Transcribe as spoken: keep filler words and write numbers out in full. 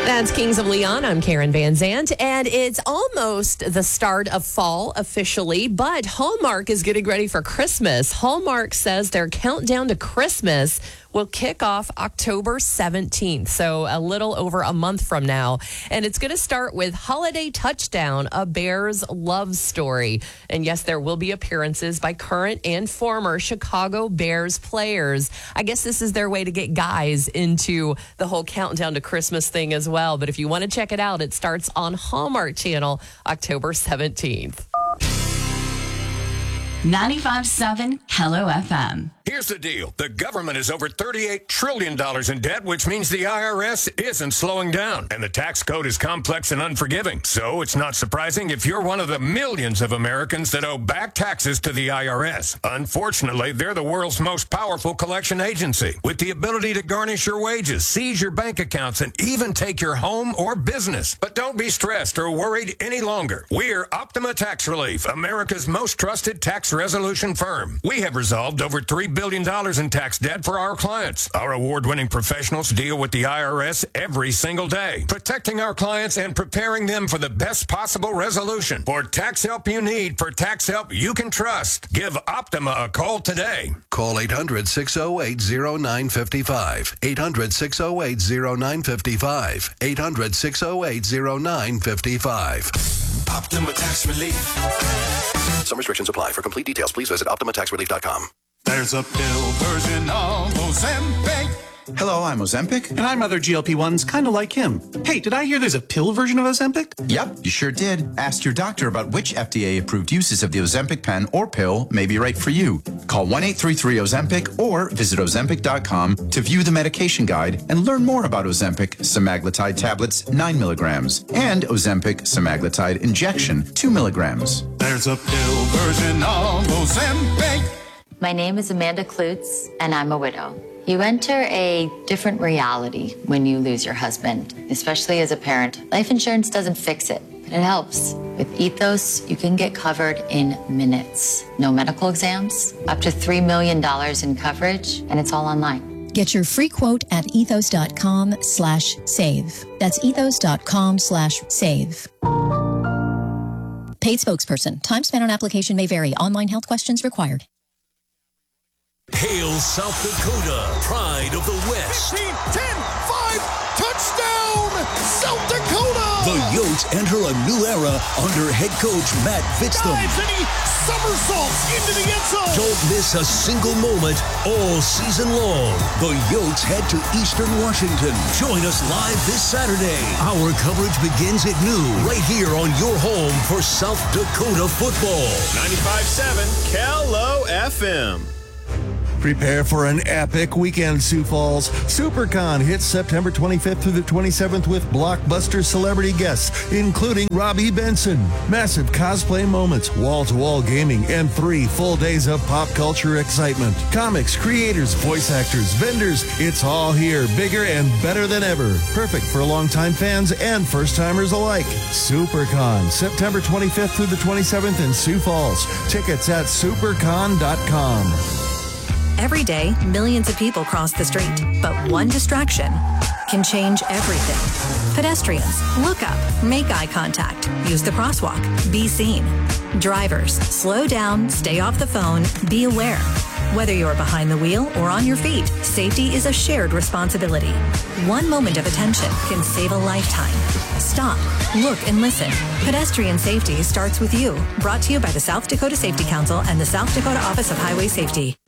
That's Kings of Leon. I'm Karen Van Zant, and it's almost the start of fall officially, but Hallmark is getting ready for Christmas. Hallmark says their countdown to Christmas will kick off October seventeenth, so a little over a month from now. And it's going to start with Holiday Touchdown, a Bears love story. And yes, there will be appearances by current and former Chicago Bears players. I guess this is their way to get guys into the whole countdown to Christmas thing as well. But if you want to check it out, it starts on Hallmark Channel October seventeenth. ninety-five point seven Hello F M. Here's the deal. The government is over thirty-eight trillion dollars in debt, which means the I R S isn't slowing down. And the tax code is complex and unforgiving. So it's not surprising if you're one of the millions of Americans that owe back taxes to the I R S. Unfortunately, they're the world's most powerful collection agency, with the ability to garnish your wages, seize your bank accounts, and even take your home or business. But don't be stressed or worried any longer. We're Optima Tax Relief, America's most trusted tax resolution firm. We have resolved over three billion dollars in tax debt for our clients. Our award-winning professionals deal with the I R S every single day, protecting our clients and preparing them for the best possible resolution. For tax help you need, for tax help you can trust, give Optima a call today. Call eight hundred, six oh eight, oh nine five five. eight hundred, six oh eight, oh nine five five. eight hundred, six oh eight, oh nine five five. Optima Tax Relief. Some restrictions apply. For complete details, please visit optima tax relief dot com. There's a pill version of Ozempic. Hello, I'm Ozempic. And I'm other G L P ones kind of like him. Hey, did I hear there's a pill version of Ozempic? Yep, you sure did. Ask your doctor about which F D A-approved uses of the Ozempic pen or pill may be right for you. Call one eight three three Ozempic or visit ozempic dot com to view the medication guide and learn more about Ozempic semaglutide tablets, nine milligrams, and Ozempic semaglutide injection, two milligrams. There's a pill version of Ozempic. My name is Amanda Klutz, and I'm a widow. You enter a different reality when you lose your husband, especially as a parent. Life insurance doesn't fix it, but it helps. With Ethos, you can get covered in minutes. No medical exams, up to three million dollars in coverage, and it's all online. Get your free quote at ethos dot com slash save. That's ethos dot com slash save. Paid spokesperson. Time spent on application may vary. Online health questions required. Hail South Dakota, pride of the West. fifteen, ten, five, touchdown, South Dakota! The Yotes enter a new era under head coach Matt Vitztham. Dives and he somersaults into the end zone. Don't miss a single moment all season long. The Yotes head to Eastern Washington. Join us live this Saturday. Our coverage begins at noon right here on your home for South Dakota football. ninety-five point seven Hello F M. Prepare for an epic weekend, Sioux Falls. SuperCon hits September twenty-fifth through the twenty-seventh with blockbuster celebrity guests, including Robbie Benson. Massive cosplay moments, wall-to-wall gaming, and three full days of pop culture excitement. Comics, creators, voice actors, vendors, it's all here, bigger and better than ever. Perfect for longtime fans and first-timers alike. SuperCon, September twenty-fifth through the twenty-seventh in Sioux Falls. Tickets at supercon dot com. Every day, millions of people cross the street, but one distraction can change everything. Pedestrians, look up, make eye contact, use the crosswalk, be seen. Drivers, slow down, stay off the phone, be aware. Whether you're behind the wheel or on your feet, safety is a shared responsibility. One moment of attention can save a lifetime. Stop, look, and listen. Pedestrian safety starts with you. Brought to you by the South Dakota Safety Council and the South Dakota Office of Highway Safety.